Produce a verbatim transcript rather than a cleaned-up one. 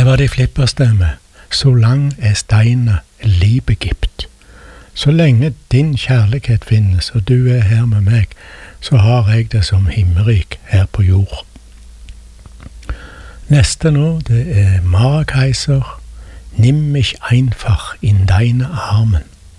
var det flipperstemme. Så lang er steina livet gipt. Så lenge din kjærlighet finnes, og du er her med meg, så har jeg det som himmerik her på jord. Neste nå, det er Mara Kaiser, Nimm mich einfach in deine Armen.